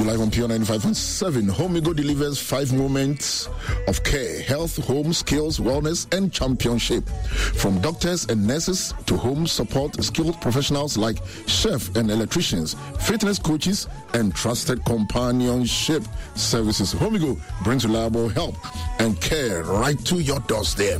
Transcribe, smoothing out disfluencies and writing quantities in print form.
You're live on Pure 95.7. Homigo delivers 5 moments of care, health, home, skills, wellness, and championship. From doctors and nurses to home support, skilled professionals like chefs and electricians, fitness coaches, and trusted companionship services. Homigo brings reliable help and care right to your doorstep.